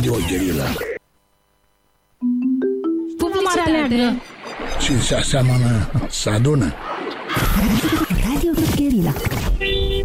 Radio Guerilla. Marea Neagră. Și se aseamănă, se adună. Radio Guerilla.